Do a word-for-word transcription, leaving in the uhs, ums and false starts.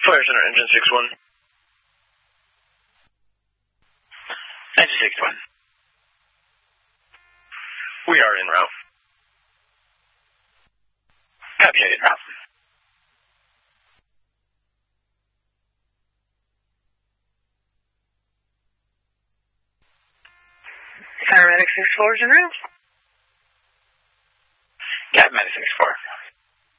Fire Center, engine six one. Engine six one. We are en route. Copy, en route. Paramedic six four is en route. Got Medic six four.